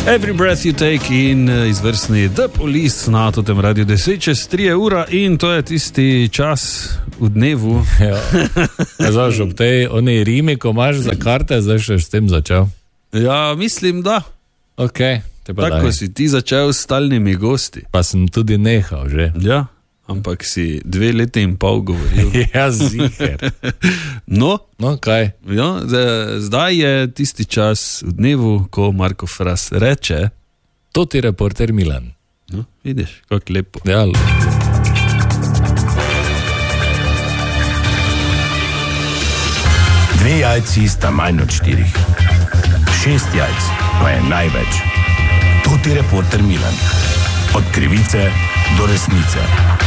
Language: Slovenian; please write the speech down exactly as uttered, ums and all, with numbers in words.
Every breath you take in izvrstni The Police na totem radiju deset čez tri ura in to je tisti čas v dnevu. Ja, znaš ob tej oni rimi, ko imaš za karte, zdaj še s tem začel? Ja, mislim, da. Ok, te pa tako daj. si ti začel s stalnimi gosti. Pa sem tudi nehal že. Ja, ampak si dve leti in pol govoril. Ja, ziher. No, No, kaj? ja, zdaj je tisti čas v dnevu, ko Marko Fras reče. To ti reporter Milan. No, vidiš, kako lepo. Ja, Dve jajci sta manj od štirih. Šest jajc pa je največ. To ti reporter Milan. Od krivice do resnice.